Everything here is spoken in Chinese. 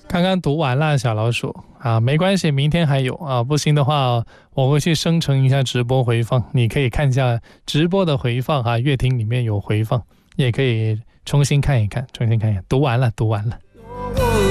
刚刚读完了小老鼠啊，没关系，明天还有啊，不行的话我会去生成一下直播回放，你可以看一下直播的回放啊，乐听里面有回放，也可以重新看一看，重新看一看。读完了，读完了。